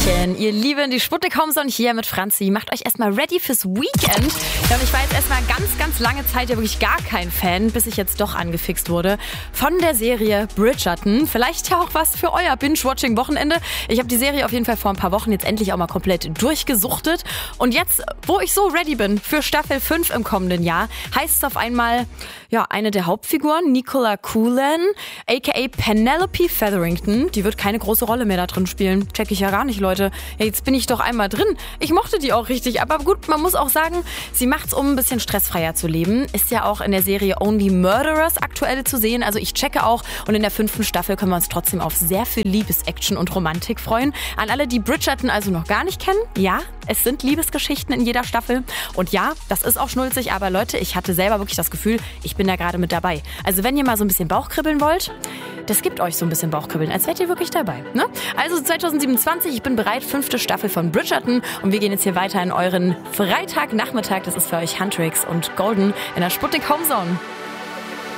Hallöchen, ihr Lieben, die Sputnik Homezone hier mit Franzi. Macht euch erstmal ready fürs Weekend. Ja, und ich war jetzt erstmal ganz lange Zeit ja wirklich gar kein Fan, bis ich jetzt doch angefixt wurde von der Serie Bridgerton. Vielleicht ja auch was für euer Binge-Watching-Wochenende. Ich habe die Serie auf jeden Fall vor ein paar Wochen jetzt endlich auch mal komplett durchgesuchtet. Und jetzt, wo ich so ready bin für Staffel 5 im kommenden Jahr, heißt es auf einmal, ja, eine der Hauptfiguren, Nicola Coughlan, aka Penelope Featherington, die wird keine große Rolle mehr da drin spielen. Check ich ja gar nicht, Leute. Ja, jetzt bin ich doch einmal drin. Ich mochte die auch richtig. Aber gut, man muss auch sagen, sie macht's, um ein bisschen stressfreier zu leben. Ist ja auch in der Serie Only Murderers aktuell zu sehen. Also ich checke auch. Und in der 5. Staffel können wir uns trotzdem auf sehr viel Liebesaction und Romantik freuen. An alle, die Bridgerton also noch gar nicht kennen, ja, es sind Liebesgeschichten in jeder Staffel. Und ja, das ist auch schnulzig. Aber Leute, ich hatte selber wirklich das Gefühl, ich bin da gerade mit dabei. Also wenn ihr mal so ein bisschen Bauchkribbeln wollt, das gibt euch so ein bisschen Bauchkribbeln, als wärt ihr wirklich dabei. Ne? Also 2027, ich bin bereit, 5. Staffel von Bridgerton und wir gehen jetzt hier weiter in euren Freitagnachmittag. Das ist für euch Huntrix und Golden in der Sputnik Homezone.